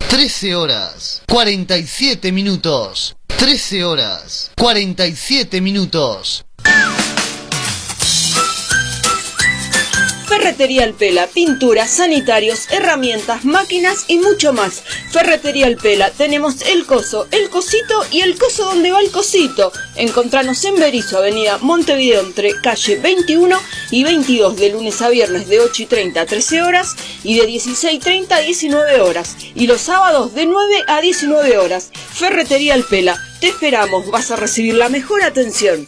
13 horas 47 minutos. 13 horas 47 minutos. Ferretería El Pela, pinturas, sanitarios, herramientas, máquinas y mucho más. Ferretería El Pela, tenemos el coso, el cosito y el coso donde va el cosito. Encontranos en Berizo, avenida Montevideo, entre calle 21 y 22, de lunes a viernes de 8:30 a 13 horas y de 16:30 a 19 horas. Y los sábados de 9 a 19 horas. Ferretería El Pela, te esperamos, vas a recibir la mejor atención.